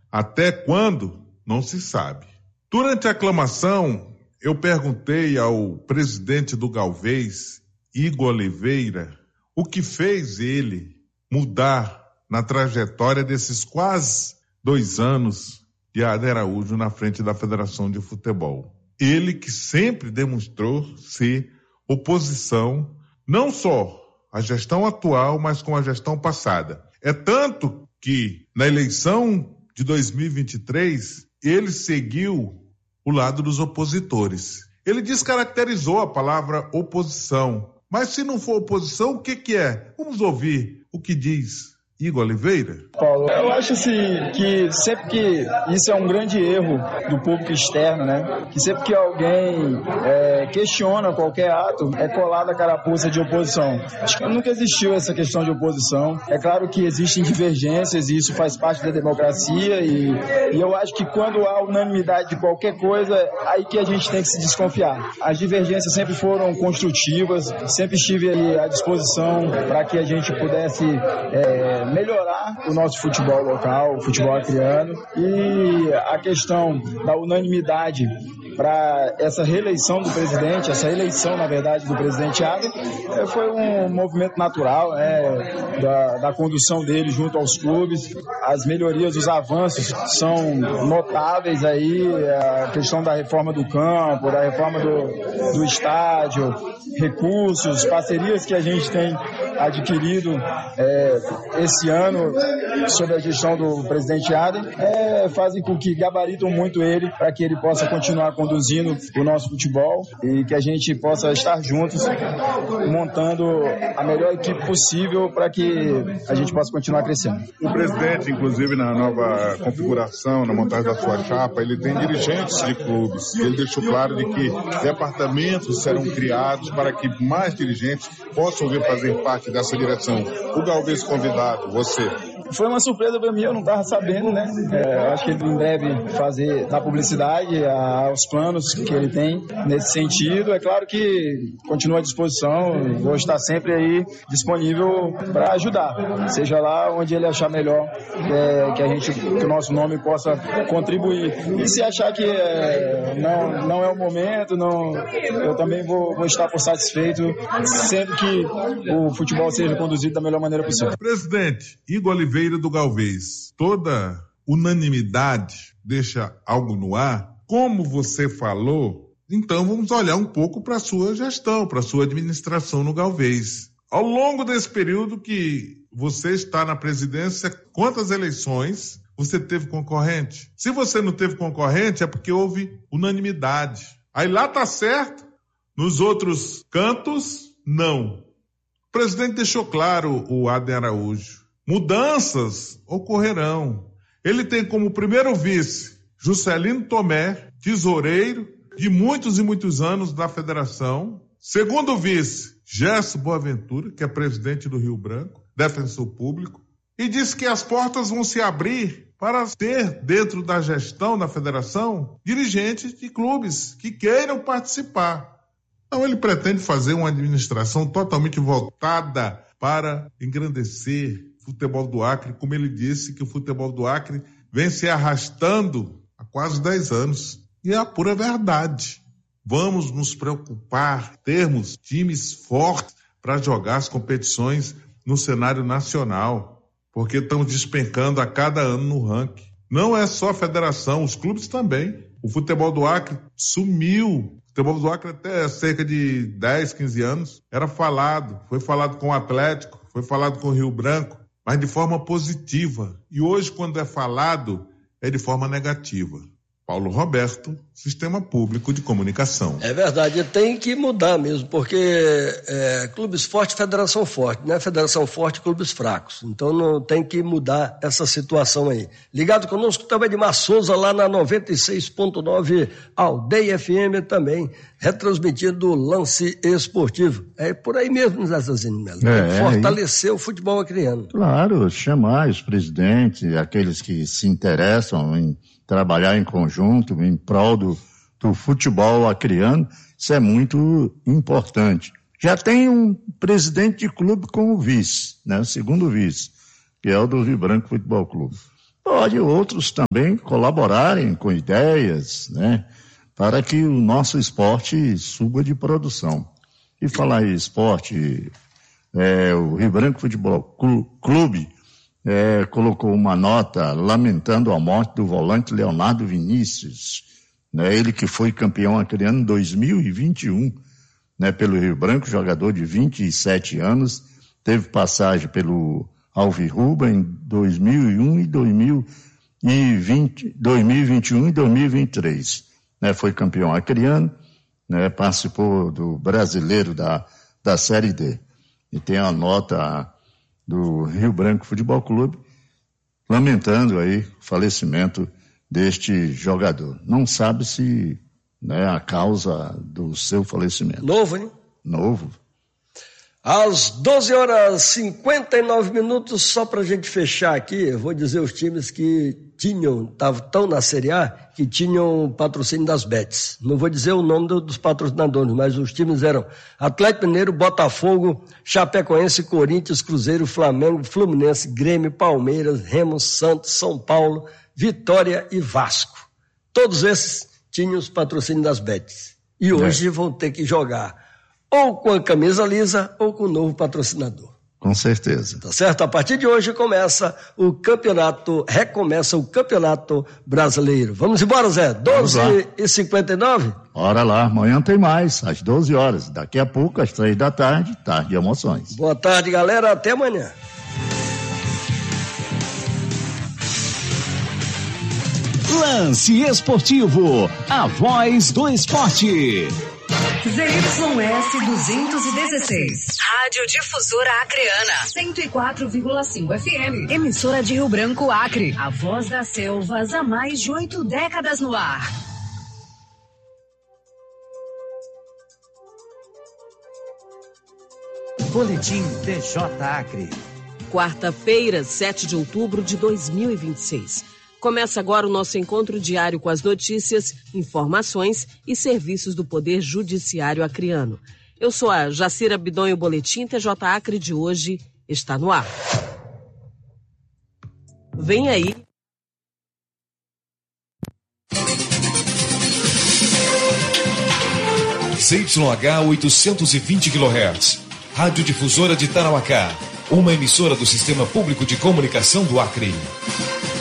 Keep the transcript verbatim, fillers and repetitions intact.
Até quando? Não se sabe. Durante a aclamação, eu perguntei ao presidente do Galvez, Igor Oliveira, o que fez ele mudar na trajetória desses quase dois anos de Ader Araújo na frente da Federação de Futebol. Ele que sempre demonstrou ser oposição, não só à gestão atual, mas com a gestão passada. É tanto que, na eleição de dois mil e vinte e três, ele seguiu o lado dos opositores. Ele descaracterizou a palavra oposição. Mas se não for oposição, o que que é? Vamos ouvir o que diz Igor Oliveira. Paulo, eu acho assim que sempre que isso é um grande erro do público externo, né? Que sempre que alguém é, questiona qualquer ato, é colada a carapuça de oposição. Acho que nunca existiu essa questão de oposição. É claro que existem divergências e isso faz parte da democracia e, e eu acho que quando há unanimidade de qualquer coisa, aí que a gente tem que se desconfiar. As divergências sempre foram construtivas, sempre estive aí à disposição para que a gente pudesse é, melhorar o nosso futebol local, o futebol acreano, e a questão da unanimidade para essa reeleição do presidente, essa eleição, na verdade, do presidente Ader, foi um movimento natural, né, da, da condução dele junto aos clubes. As melhorias, os avanços são notáveis aí, a questão da reforma do campo, da reforma do, do estádio, recursos, parcerias que a gente tem adquirido é, esse ano sob a gestão do presidente Ader, é, fazem com que gabaritam muito ele para que ele possa continuar conduzindo o nosso futebol e que a gente possa estar juntos montando a melhor equipe possível para que a gente possa continuar crescendo. O presidente, inclusive na nova configuração, na montagem da sua chapa, ele tem dirigentes de clubes. Ele deixou claro de que departamentos serão criados para que mais dirigentes possam vir fazer parte dessa direção. O Galvez convidado, você. Foi uma surpresa para mim, eu não estava sabendo, né? É, acho que ele em breve fazer dar publicidade aos planos que ele tem nesse sentido. É claro que continuo à disposição, vou estar sempre aí disponível para ajudar, seja lá onde ele achar melhor é, que a gente, que o nosso nome possa contribuir. E se achar que é, não, não é o momento, não, eu também vou, vou estar por satisfeito sempre que o futebol seja conduzido da melhor maneira possível. Presidente Igor Oliveira do Galvez, toda unanimidade deixa algo no ar. Como você falou, então vamos olhar um pouco para a sua gestão, para a sua administração no Galvez. Ao longo desse período que você está na presidência, quantas eleições você teve concorrente? Se você não teve concorrente, é porque houve unanimidade. Aí lá tá certo, nos outros cantos, não. O presidente deixou claro, o Ader Araújo, mudanças ocorrerão. Ele tem como primeiro vice Juscelino Tomé, tesoureiro de muitos e muitos anos da federação. Segundo vice, Gerson Boaventura, que é presidente do Rio Branco, defensor público. E disse que as portas vão se abrir para ter dentro da gestão da federação dirigentes de clubes que queiram participar. Então ele pretende fazer uma administração totalmente voltada para engrandecer o futebol do Acre, como ele disse que o futebol do Acre vem se arrastando há quase dez anos. E é a pura verdade. Vamos nos preocupar, termos times fortes para jogar as competições no cenário nacional, porque estão despencando a cada ano no ranking. Não é só a federação, os clubes também. O futebol do Acre sumiu. O futebol do Acre até cerca de dez, quinze anos era falado. Foi falado com o Atlético, foi falado com o Rio Branco, mas de forma positiva. E hoje, quando é falado, é de forma negativa. Paulo Roberto, Sistema Público de Comunicação. É verdade, tem que mudar mesmo, porque é, clubes fortes, federação forte, né? Federação forte, clubes fracos. Então não tem que mudar essa situação aí. Ligado conosco também de Souza, lá na noventa e seis ponto nove Aldeia F M também, retransmitindo o lance esportivo. É por aí mesmo, Zé Zazini Melo. É, fortalecer é, o futebol acreano. Claro, chamar os presidentes, aqueles que se interessam em trabalhar em conjunto, em prol do, do futebol acreano, isso é muito importante. Já tem um presidente de clube como vice, né, o segundo vice, que é o do Rio Branco Futebol Clube. pode outros também colaborarem com ideias, né, para que o nosso esporte suba de produção. E falar em esporte, é, o Rio Branco Futebol Clube é, colocou uma nota lamentando a morte do volante Leonardo Vinícius, né, ele que foi campeão acreano em dois mil e vinte e um, né, pelo Rio Branco, jogador de vinte e sete anos, teve passagem pelo Alvirrubra em dois mil e um e dois mil e vinte, dois mil e vinte e um e dois mil e vinte e três. Né, foi campeão acreano, né, participou do brasileiro da, da Série D. E tem a nota do Rio Branco Futebol Clube lamentando aí o falecimento deste jogador. Não sabe se, né, a causa do seu falecimento. Novo, hein? Novo. Às doze horas e cinquenta e nove minutos, só para a gente fechar aqui, eu vou dizer os times que tinham, estão na Série A, que tinham patrocínio das Bets. Não vou dizer o nome do, dos patrocinadores, mas os times eram Atlético Mineiro, Botafogo, Chapecoense, Corinthians, Cruzeiro, Flamengo, Fluminense, Grêmio, Palmeiras, Remo, Santos, São Paulo, Vitória e Vasco. Todos esses tinham os patrocínios das Bets. E hoje é. vão ter que jogar ou com a camisa lisa ou com o novo patrocinador. Com certeza. Tá certo? A partir de hoje começa o campeonato, recomeça o campeonato brasileiro. Vamos embora, Zé? doze e cinquenta e nove? Bora lá, amanhã tem mais, às doze horas. Daqui a pouco, às três da tarde, tarde de emoções. Boa tarde, galera. Até amanhã. Lance Esportivo, a voz do esporte. Z Y S duzentos e dezesseis. Rádio Difusora Acreana. cento e quatro vírgula cinco F M. Emissora de Rio Branco, Acre. A voz das selvas há mais de oito décadas no ar. Boletim D J Acre. Quarta-feira, sete de outubro de dois mil e vinte e seis. Começa agora o nosso encontro diário com as notícias, informações e serviços do Poder Judiciário acreano. Eu sou a Jacira Bidon e o Boletim T J Acre de hoje está no ar. Vem aí. C Y H oitocentos e vinte quilohertz. Rádio Difusora de Tarauacá. Uma emissora do Sistema Público de Comunicação do Acre.